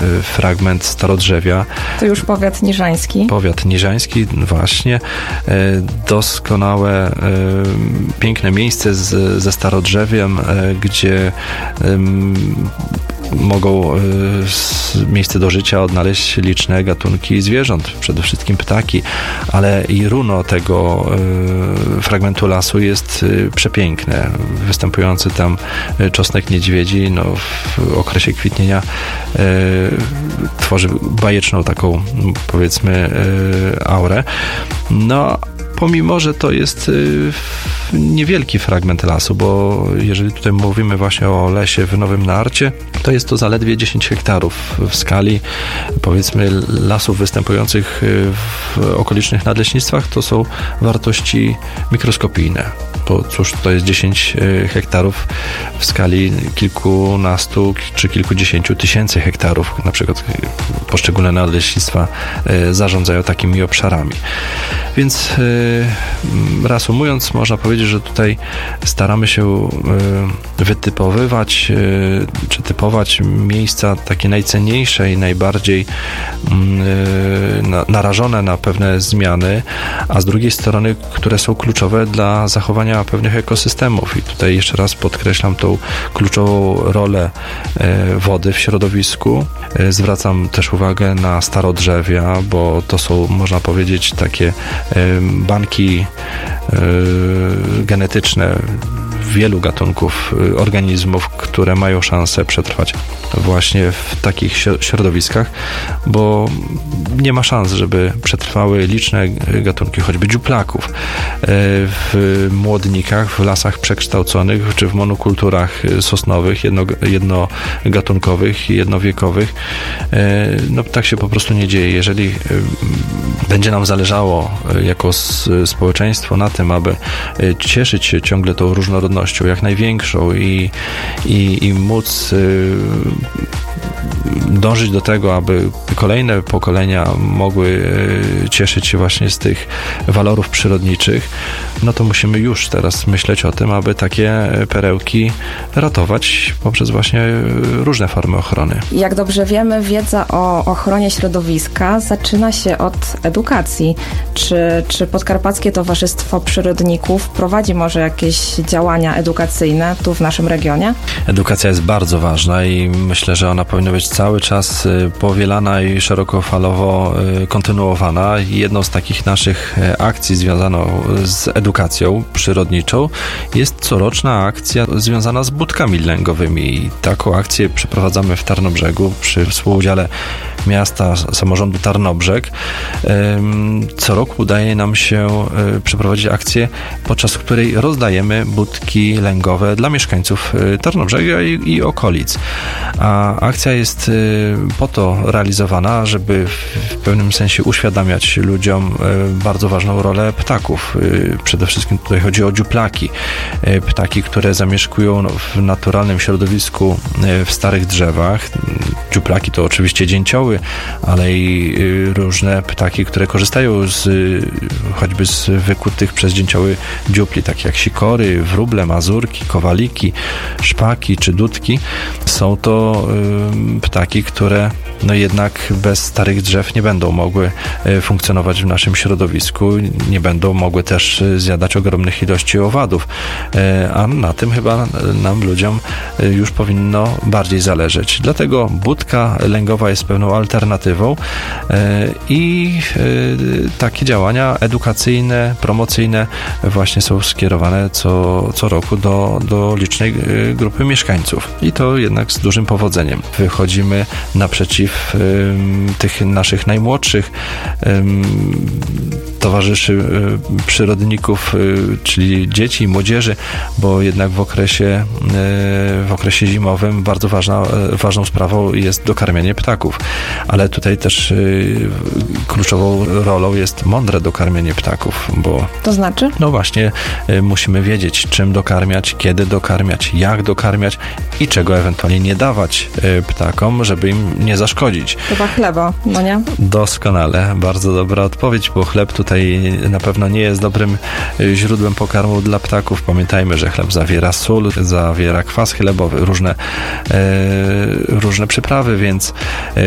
fragment Starodrzewia. To już powiat niżański. Powiat niżański, właśnie. Doskonałe, piękne miejsce ze Starodrzewiem, gdzie mogą miejsce do życia odnaleźć liczne gatunki zwierząt, przede wszystkim ptaki, ale i runo tego fragmentu lasu jest przepiękne. Występujący tam czosnek niedźwiedzi w okresie kwitnienia tworzy bajeczną taką, powiedzmy, aurę. Pomimo, że to jest niewielki fragment lasu, bo jeżeli tutaj mówimy właśnie o lesie w Nowym Narcie, to jest to zaledwie 10 hektarów w skali, powiedzmy, lasów występujących w okolicznych nadleśnictwach. To są wartości mikroskopijne, bo cóż, to jest 10 hektarów w skali kilkunastu czy kilkudziesięciu tysięcy hektarów. Na przykład poszczególne nadleśnictwa zarządzają takimi obszarami. Więc reasumując, można powiedzieć, że tutaj staramy się wytypowywać czy typować miejsca takie najcenniejsze i najbardziej narażone na pewne zmiany, a z drugiej strony, które są kluczowe dla zachowania pewnych ekosystemów. I tutaj jeszcze raz podkreślam tą kluczową rolę wody w środowisku. Zwracam też uwagę na starodrzewia, bo to są, można powiedzieć, takie banki genetyczne wielu gatunków organizmów, które mają szansę przetrwać właśnie w takich środowiskach, bo nie ma szans, żeby przetrwały liczne gatunki, choćby dziuplaków w młodnikach, w lasach przekształconych, czy w monokulturach sosnowych, jednogatunkowych i jednowiekowych. Tak się po prostu nie dzieje. Jeżeli będzie nam zależało jako społeczeństwo na tym, aby cieszyć się ciągle tą różnorodnością jak największą i móc dążyć do tego, aby kolejne pokolenia mogły cieszyć się właśnie z tych walorów przyrodniczych, to musimy już teraz myśleć o tym, aby takie perełki ratować poprzez właśnie różne formy ochrony. Jak dobrze wiemy, wiedza o ochronie środowiska zaczyna się od edukacji. Czy Podkarpackie Towarzystwo Przyrodników prowadzi może jakieś działania edukacyjne tu w naszym regionie? Edukacja jest bardzo ważna i myślę, że ona powinna być cały czas powielana i szerokofalowo kontynuowana. Jedną z takich naszych akcji związaną z edukacją przyrodniczą jest coroczna akcja związana z budkami lęgowymi. I taką akcję przeprowadzamy w Tarnobrzegu przy współudziale miasta, samorządu Tarnobrzeg. Co roku udaje nam się przeprowadzić akcję, podczas której rozdajemy budki lęgowe dla mieszkańców Tarnobrzega i okolic. A akcja jest po to realizowana, żeby w pewnym sensie uświadamiać ludziom bardzo ważną rolę ptaków. Przede wszystkim tutaj chodzi o dziuplaki. Ptaki, które zamieszkują w naturalnym środowisku w starych drzewach. Dziuplaki to oczywiście dzięcioły, ale i różne ptaki, które korzystają choćby z wykutych przez dzięcioły dziupli, takie jak sikory, wróble, mazurki, kowaliki, szpaki czy dudki. Są to ptaki, które jednak bez starych drzew nie będą mogły funkcjonować w naszym środowisku, nie będą mogły też zjadać ogromnych ilości owadów, a na tym chyba nam, ludziom, już powinno bardziej zależeć. Dlatego budka lęgowa jest pewną alternatywą i takie działania edukacyjne, promocyjne właśnie są skierowane co roku do licznej grupy mieszkańców. I to jednak z dużym powodzeniem. Wychodzimy naprzeciw tych naszych najmłodszych towarzyszy przyrodników, czyli dzieci i młodzieży, bo jednak w okresie zimowym bardzo ważną sprawą jest dokarmianie ptaków. Ale tutaj też kluczową rolą jest mądre dokarmianie ptaków, bo... To znaczy? Właśnie musimy wiedzieć, czym dokarmiać, kiedy dokarmiać, jak dokarmiać i czego ewentualnie nie dawać ptakom, żeby im nie zaszkodzić. Chyba chleba, nie? Doskonale. Bardzo dobra odpowiedź, bo chleb tutaj na pewno nie jest dobrym źródłem pokarmu dla ptaków. Pamiętajmy, że chleb zawiera sól, zawiera kwas chlebowy, różne przyprawy, więc